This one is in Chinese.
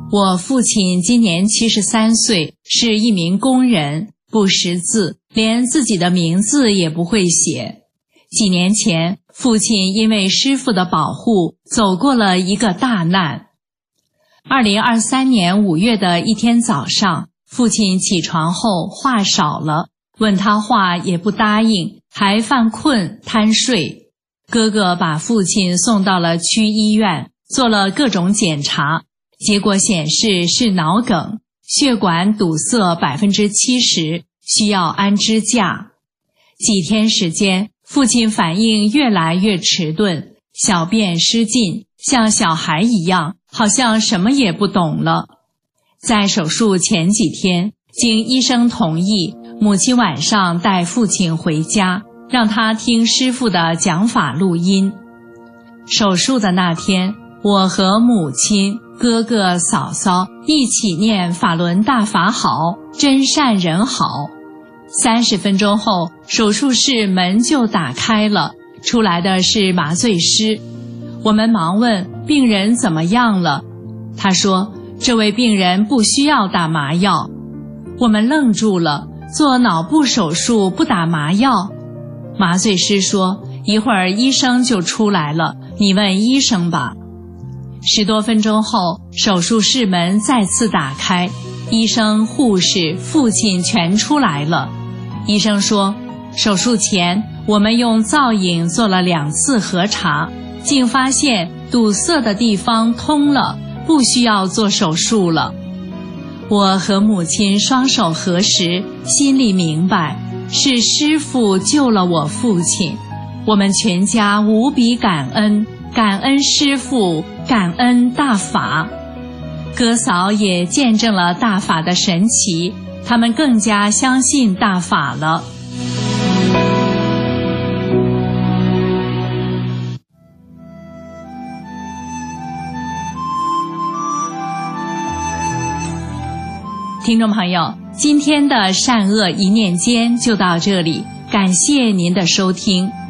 我父亲今年73岁，是一名工人，不识字，连自己的名字也不会写。几年前，父亲因为师父的保护，走过了一个大难。2023年5月的一天早上，父亲起床后话少了，问他话也不答应，还犯困贪睡。哥哥把父亲送到了区医院，做了各种检查，结果显示是脑梗，血管堵塞70%，需要安支架。几天时间，父亲反应越来越迟钝，小便失禁，像小孩一样，好像什么也不懂了。在手术前几天，经医生同意，母亲晚上带父亲回家，让他听师父的讲法录音。手术的那天，我和母亲、哥哥、嫂嫂一起念法轮大法好，真善人好。30分钟后，手术室门就打开了，出来的是麻醉师。我们忙问病人怎么样了，他说这位病人不需要打麻药。我们愣住了，做脑部手术不打麻药？麻醉师说一会儿医生就出来了，你问医生吧。10多分钟后，手术室门再次打开，医生、护士、父亲全出来了。医生说，手术前我们用造影做了2次核查，竟发现堵塞的地方通了，不需要做手术了。我和母亲双手合十，心里明白，是师父救了我父亲。我们全家无比感恩，感恩师父，感恩大法。哥嫂也见证了大法的神奇，他们更加相信大法了。听众朋友，今天的善恶一念间就到这里，感谢您的收听。